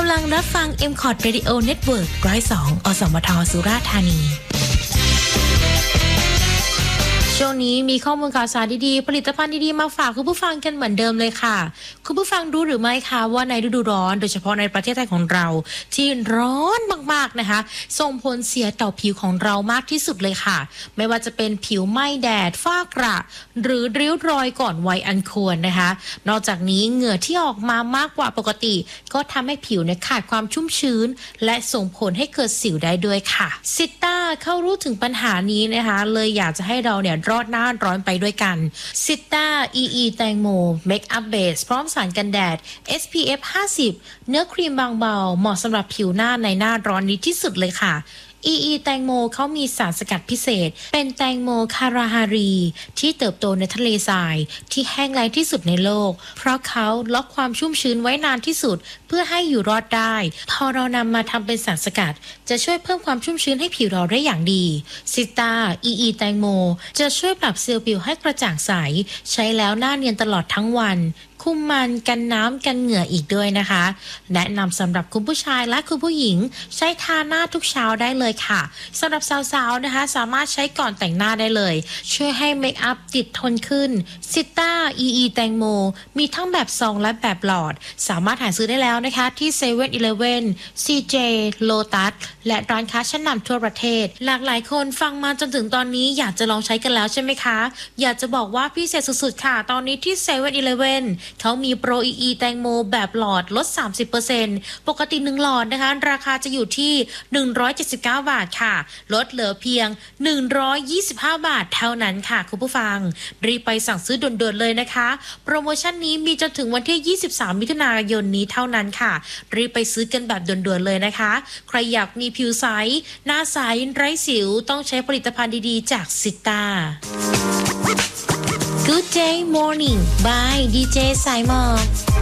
ำลังรับฟัง MCOT Radio Network 102 อสมท สุราษฎร์ธานีช่วงนี้มีข้อมูลข่าวสารดีๆผลิตภัณฑ์ดีๆมาฝากคุณผู้ฟังกันเหมือนเดิมเลยค่ะคุณผู้ฟังรู้หรือไม่คะว่าในฤดูร้อนโดยเฉพาะในประเทศไทยของเราที่ร้อนมากๆนะคะส่งผลเสียต่อผิวของเรามากที่สุดเลยค่ะไม่ว่าจะเป็นผิวไหม้แดดฝ้ากระหรือริ้วรอยก่อนวัยอันควรนะคะนอกจากนี้เหงื่อที่ออกมามากกว่าปกติก็ทำให้ผิวขาดความชุ่มชื้นและส่งผลให้เกิดสิวได้ด้วยค่ะซิต้าเข้ารู้ถึงปัญหานี้นะคะเลยอยากจะให้เรารอดหน้าร้อนไปด้วยกันซิต้า EE แตงโมเมคอัพเบสพร้อมสารกันแดด SPF 50 เนื้อครีมบางเบาเหมาะสำหรับผิวหน้าในหน้าร้อนนี้ที่สุดเลยค่ะEE แตงโมเขามีสารสกัดพิเศษเป็นแตงโมคาราฮารีที่เติบโตในทะเลทรายที่แห้งแล้งที่สุดในโลกเพราะเขาล็อกความชุ่มชื้นไว้นานที่สุดเพื่อให้อยู่รอดได้พอเรานำมาทำเป็นสารสกัดจะช่วยเพิ่มความชุ่มชื้นให้ผิวเราได้อย่างดีซิต้า EE แตงโมจะช่วยปรับเซลล์ผิวให้กระจ่างใสใช้แล้วหน้าเนียนตลอดทั้งวันคุมมันกันน้ำกันเหงื่ออีกด้วยนะคะแนะนำสำหรับคุณผู้ชายและคุณผู้หญิงใช้ทาหน้าทุกเช้าได้เลยค่ะสำหรับสาวๆนะคะสามารถใช้ก่อนแต่งหน้าได้เลยช่วยให้เมคอัพติดทนขึ้นซิต้า EE แตงโมมีทั้งแบบซองและแบบหลอดสามารถหาซื้อได้แล้วนะคะที่ 7-Eleven CJ Lotus และร้านค้าชั้นนำทั่วประเทศหลากหลายคนฟังมาจนถึงตอนนี้อยากจะลองใช้กันแล้วใช่ไหมคะอยากจะบอกว่าพิเศษสุดๆค่ะตอนนี้ที่ 7-Elevenเขามีโปร EE แตงโมแบบหลอดลด 30% ปกติ1หลอดนะคะราคาจะอยู่ที่179 บาทค่ะลดเหลือเพียง125 บาทเท่านั้นค่ะคุณผู้ฟังรีบไปสั่งซื้อด่วนๆเลยนะคะโปรโมชั่นนี้มีจนถึงวันที่23มิถุนายนนี้เท่านั้นค่ะรีบไปซื้อกันแบบด่วนๆเลยนะคะใครอยากมีผิวใสหน้าใสไร้สิวต้องใช้ผลิตภัณฑ์ดีๆจากซิต้าGood day morning by DJ สายหมอก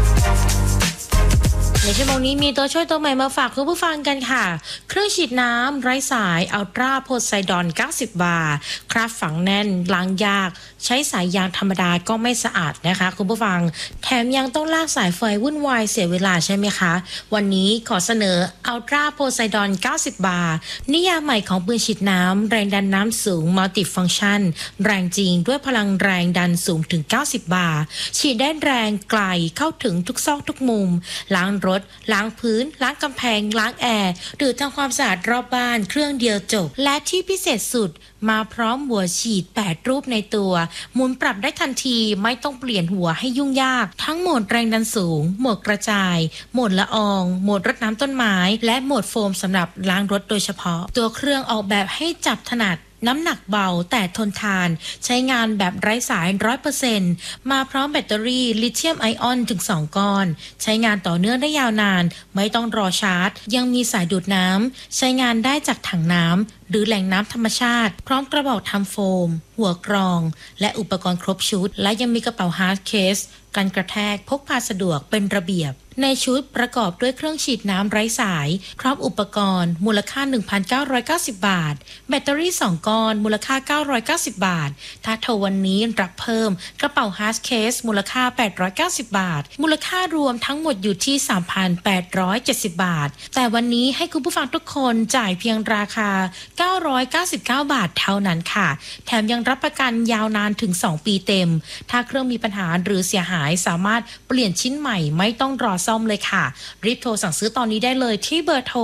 ในชั่วโมงนี้มีตัวช่วยตัวใหม่มาฝากคุณผู้ฟังกันค่ะเครื่องฉีดน้ำไร้สายอัลตราโพไซดอน90 บาร์คราบฝังแน่นล้างยากใช้สายยางธรรมดาก็ไม่สะอาดนะคะคุณผู้ฟังแถมยังต้องลากสายไฟวุ่นวายเสียเวลาใช่ไหมคะวันนี้ขอเสนออัลตราโพไซดอน90 บาร์นิยามใหม่ของปืนฉีดน้ำแรงดันน้ำสูงมัลติฟังก์ชันแรงจริงด้วยพลังแรงดันสูงถึง90 บาร์ฉีดได้แรงไกลเข้าถึงทุกซอกทุกมุมล้างรถล้างพื้นล้างกำแพงล้างแอร์หรือทำความสะอาดรอบบ้านเครื่องเดียวจบและที่พิเศษสุดมาพร้อมหัวฉีด8รูปในตัวหมุนปรับได้ทันทีไม่ต้องเปลี่ยนหัวให้ยุ่งยากทั้งโหมดแรงดันสูงโหมดกระจายโหมดละอองโหมดรดน้ำต้นไม้และโหมดโฟมสำหรับล้างรถโดยเฉพาะตัวเครื่องออกแบบให้จับถนัดน้ำหนักเบาแต่ทนทานใช้งานแบบไร้สาย 100% มาพร้อมแบตเตอรี่ลิเธียมไอออนถึง2ก้อนใช้งานต่อเนื่องได้ยาวนานไม่ต้องรอชาร์จยังมีสายดูดน้ำใช้งานได้จากถังน้ำหรือแหล่งน้ำธรรมชาติพร้อมกระบอกทำโฟมหัวกรองและอุปกรณ์ครบชุดและยังมีกระเป๋าฮาร์ดเคสกันกระแทกพกพาสะดวกเป็นระเบียบในชุดประกอบด้วยเครื่องฉีดน้ำไร้สายพร้อมอุปกรณ์มูลค่า 1,990 บาทแบตเตอรี่2ก้อนมูลค่า990 บาทถ้าโทรวันนี้รับเพิ่มกระเป๋าฮาร์ดเคสมูลค่า890 บาทมูลค่ารวมทั้งหมดอยู่ที่ 3,870 บาทแต่วันนี้ให้คุณผู้ฟังทุกคนจ่ายเพียงราคา999 บาทเท่านั้นค่ะแถมยังรับประกันยาวนานถึง2 ปีเต็มถ้าเครื่องมีปัญหาหรือเสียหายสามารถเปลี่ยนชิ้นใหม่ไม่ต้องรอซ่อมเลยค่ะรีบโทรสั่งซื้อตอนนี้ได้เลยที่เบอร์โทร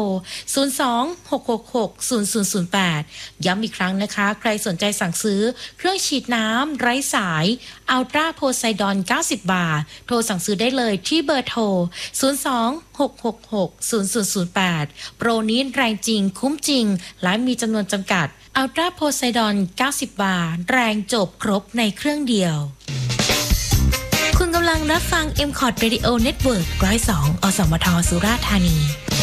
02-666-0008 ย้ำอีกครั้งนะคะใครสนใจสั่งซื้อเครื่องฉีดน้ำไร้สายอัลตราโพไซดอน90 บาร์โทรสั่งซื้อได้เลยที่เบอร์โทร 02-666-0008 โปรนี้แรงจริงคุ้มจริงและมีจำนวนจำกัดอัลตราโพไซดอน90 บาร์แรงจบครบในเครื่องเดียวคุณกำลังรับฟัง MCOT Radio Network 102 อสมท สุราษฎร์ธานี